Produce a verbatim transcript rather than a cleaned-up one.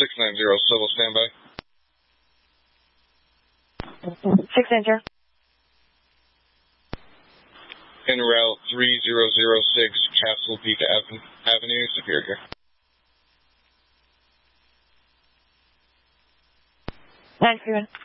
six nine zero, civil standby. six enter. En route three zero zero six, Castle Peak Avenue, Superior. nine three one.